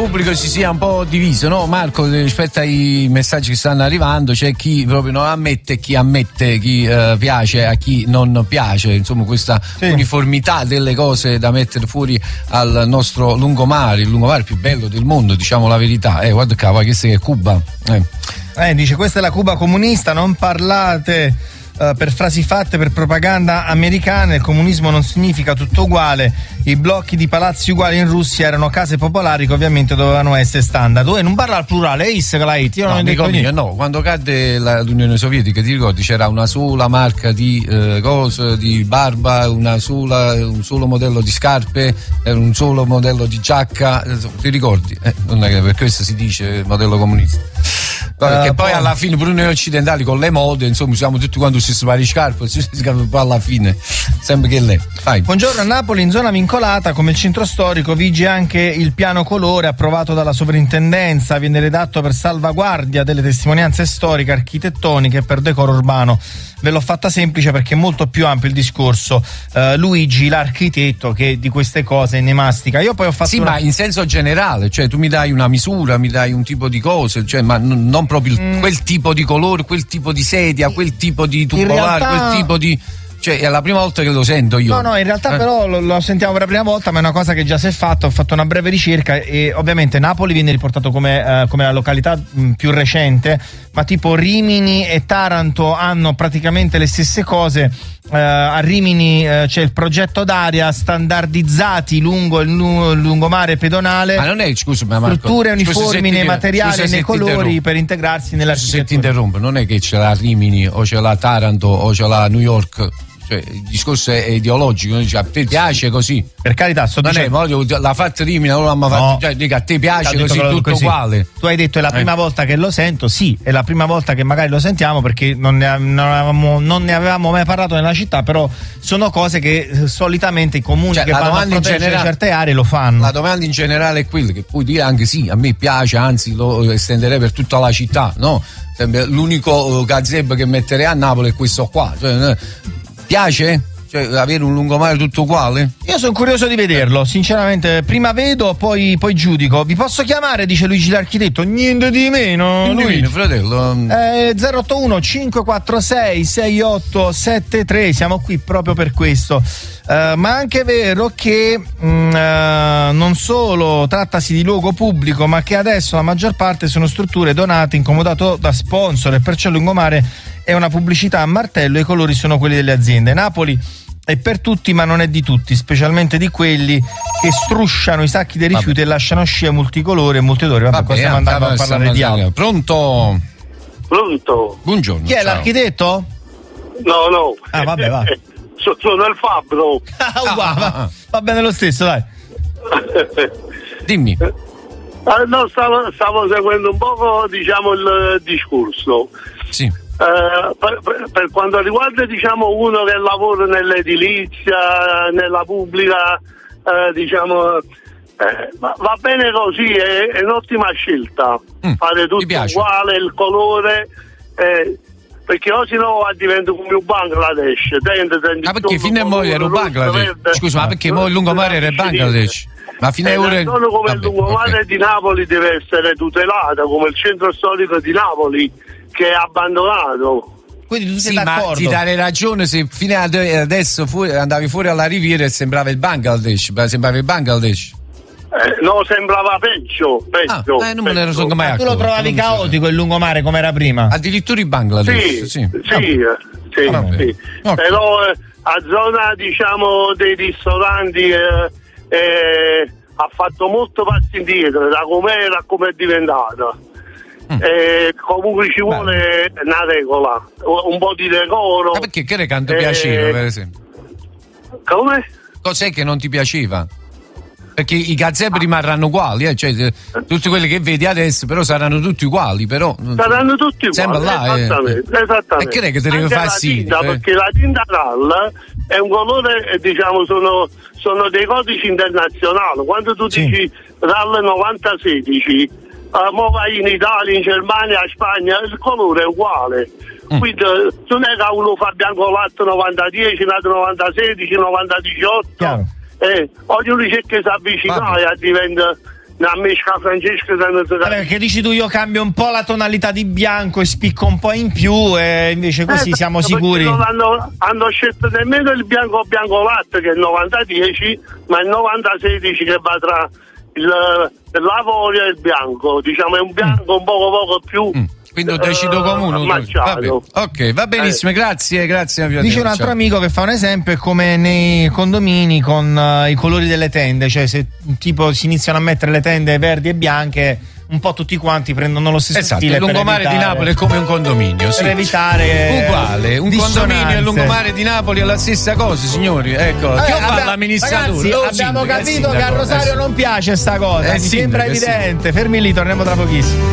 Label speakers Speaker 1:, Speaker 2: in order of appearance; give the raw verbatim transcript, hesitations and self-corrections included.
Speaker 1: pubblico si sia un po' diviso, no Marco, rispetto ai messaggi che stanno arrivando? C'è chi proprio non ammette, chi ammette, chi uh, piace a chi non piace, insomma questa sì. uniformità delle cose da mettere fuori al nostro lungomare, il lungomare più bello del mondo, diciamo la verità. Eh, guarda qua, questa è Cuba. Eh.
Speaker 2: Eh, dice questa è la Cuba comunista, non parlate uh, per frasi fatte per propaganda americana, il comunismo non significa tutto uguale, i blocchi di palazzi uguali in Russia erano case popolari che ovviamente dovevano essere standard. Oh, non parla al plurale, è che la hit, io
Speaker 1: no,
Speaker 2: non
Speaker 1: dico mia, no, quando cadde la, l'Unione Sovietica, ti ricordi, c'era una sola marca di eh, cose, di barba, una sola, un solo modello di scarpe, un solo modello di giacca, ti ricordi? Eh, non è che per questo si dice modello comunista. Perché uh, poi, poi alla fine pure noi occidentali con le mode insomma usiamo tutti quanto si spari scarpe, si scarpe poi alla fine sempre che lei. Vai.
Speaker 2: Buongiorno, a Napoli in zona vincolata come il centro storico vige anche il piano colore approvato dalla sovrintendenza, viene redatto per salvaguardia delle testimonianze storiche, architettoniche e per decoro urbano. Ve l'ho fatta semplice perché è molto più ampio il discorso. uh, Luigi l'architetto che di queste cose ne mastica. Io poi ho fatto
Speaker 1: sì
Speaker 2: una...
Speaker 1: ma in senso generale, cioè tu mi dai una misura, mi dai un tipo di cose, cioè ma n- non proprio il, mm. quel tipo di colore, quel tipo di sedia, quel tipo di tubolare, realtà... quel tipo di... Cioè è la prima volta che lo sento io.
Speaker 2: No, no, in realtà eh. però lo, lo sentiamo per la prima volta, ma è una cosa che già si è fatta. Ho fatto una breve ricerca e ovviamente Napoli viene riportato come, eh, come la località mh, più recente, ma tipo Rimini e Taranto hanno praticamente le stesse cose. Uh, a Rimini uh, c'è il progetto d'area standardizzati lungo il lu- lungomare pedonale.
Speaker 1: Ma non è, scusa, ma Marco,
Speaker 2: strutture uniformi nei materiali e nei colori per integrarsi nell'architettura.
Speaker 1: Se ti interrompo, non è che c'è la Rimini o c'è la Taranto o c'è la New York. Cioè, il discorso è ideologico, dice, a te piace così,
Speaker 2: per carità, sto
Speaker 1: non
Speaker 2: dicendo...
Speaker 1: è, l'ha fatta Rimini, non l'hanno fatto,
Speaker 2: no.
Speaker 1: Cioè, dica, a te piace
Speaker 2: così,
Speaker 1: tutto
Speaker 2: così.
Speaker 1: uguale.
Speaker 2: Tu hai detto è la prima
Speaker 1: eh.
Speaker 2: volta che lo sento, sì, è la prima volta che magari lo sentiamo perché non ne, non avevamo, non ne avevamo mai parlato nella città, però sono cose che eh, solitamente i comuni
Speaker 1: cioè,
Speaker 2: che vanno a proteggere
Speaker 1: generale,
Speaker 2: certe aree lo fanno.
Speaker 1: La domanda in generale è quella che puoi dire anche sì, a me piace, anzi lo estenderei per tutta la città, no? L'unico gazebo che metterei a Napoli è questo qua, cioè, piace? Cioè, avere un lungomare tutto uguale? Io
Speaker 2: sono curioso di vederlo, sinceramente. Prima vedo, poi, poi giudico. Vi posso chiamare, dice Luigi l'architetto? Niente di meno.
Speaker 1: Niente di meno, fratello.
Speaker 2: Eh, zero otto uno cinque quattro sei sei otto sette tre, siamo qui proprio per questo. Uh, ma è anche vero che mh, uh, non solo trattasi di luogo pubblico, ma che adesso la maggior parte sono strutture donate in comodato da sponsor e perciò il lungomare è una pubblicità a martello e i colori sono quelli delle aziende. Napoli è per tutti ma non è di tutti, specialmente di quelli che strusciano i sacchi dei rifiuti Vabbè. e lasciano scie multicolore e multiodori. Vabbè, Vabbè, stiamo andando a parlare di altro.
Speaker 1: Pronto?
Speaker 3: Pronto?
Speaker 1: Buongiorno.
Speaker 2: Chi è, ciao. L'architetto?
Speaker 3: No, no.
Speaker 2: Ah, vabbè, va.
Speaker 3: Sono il Fabbro.
Speaker 2: Ah, uguale, ah, ah. Va bene lo stesso, dai.
Speaker 1: Dimmi.
Speaker 3: Ah, no, stavo, stavo seguendo un poco, diciamo, il discorso.
Speaker 1: Sì.
Speaker 3: Uh, per, per, per quanto riguarda, diciamo, uno che lavora nell'edilizia, nella pubblica, uh, diciamo, eh, va, va bene così, è, è un'ottima scelta. Mm, fare tutto uguale, il colore, eh, perché oggi no diventa come un Bangladesh. Tende, tende
Speaker 1: ma perché fino a mo' era un Bangladesh? Verde. Scusa, ma perché mo' il lungomare era il Bangladesh? Ma fino a ora.
Speaker 3: Non come
Speaker 1: Vabbè,
Speaker 3: il lungomare okay. di Napoli deve essere tutelato, come il centro storico di Napoli, che è abbandonato.
Speaker 2: Quindi tu sei
Speaker 1: sì,
Speaker 2: d'accordo?
Speaker 1: Ma ti dare ragione, se fino ad adesso fu- andavi fuori alla riviera e sembrava il Bangladesh, sembrava il Bangladesh.
Speaker 3: Eh, no, sembrava peggio, peggio.
Speaker 1: Ah, eh, non me ne sono mai accorto.
Speaker 2: Tu lo trovavi caotico il lungomare come era prima?
Speaker 1: Addirittura il Bangladesh,
Speaker 3: sì.
Speaker 1: Sì,
Speaker 3: sì, ah. sì, ah, sì. Okay. Però eh, a zona, diciamo, dei ristoranti eh, eh, ha fatto molto passi indietro, da com'era a come è diventata. Mm. Eh, comunque ci vuole Beh. una regola, un po' di decoro.
Speaker 1: Ma perché che canto eh, piaceva, per esempio?
Speaker 3: Come?
Speaker 1: Cos'è che non ti piaceva? Perché i gazebo ah. rimarranno uguali, eh? Cioè, tutti quelli che vedi adesso, però saranno tutti uguali, però
Speaker 3: saranno tutti uguali.
Speaker 1: Sembra là,
Speaker 3: esattamente,
Speaker 1: eh.
Speaker 3: esattamente.
Speaker 1: E che è che ti deve far sì?
Speaker 3: Eh? Perché la tinta ralla è un colore, diciamo, sono, sono dei codici internazionali. Quando tu sì. dici RAL novanta sedici, uh, mo vai in Italia, in Germania, in Spagna, il colore è uguale. Mm. Quindi non è che uno fa bianco latte novanta dieci, un altro novanta sedici, novanta diciotto. Eh, ognuno cerca di si avvicinare e diventa, a mesca Francesco da
Speaker 2: Vabbè, perché dici tu io cambio un po' la tonalità di bianco e spicco un po' in più e invece così eh, siamo sicuri.
Speaker 3: Non hanno, hanno scelto nemmeno il bianco bianco latte che è il novanta dieci, ma il novanta sedici che va tra il, l'avorio e il bianco, diciamo è un bianco mm. un poco poco più
Speaker 1: mm. Quindi un decido comune. Vabbè. Ok, va benissimo, eh. grazie, grazie.
Speaker 2: Dice un altro amico che fa un esempio, è come nei condomini con uh, i colori delle tende, cioè se tipo si iniziano a mettere le tende verdi e bianche, un po' tutti quanti prendono lo stesso
Speaker 1: esatto,
Speaker 2: stile.
Speaker 1: Il lungomare
Speaker 2: evitare,
Speaker 1: di Napoli è come un condominio, sì.
Speaker 2: Per evitare
Speaker 1: uguale, un condominio e il lungomare di Napoli è la stessa cosa, signori. Ecco,
Speaker 2: Vabbè,
Speaker 1: chi
Speaker 2: abbiamo,
Speaker 1: fa l'amministratore?
Speaker 2: Ragazzi, abbiamo capito che a Rosario eh, non piace sta cosa, eh, mi sembra evidente. Fermi lì, torniamo tra pochissimo.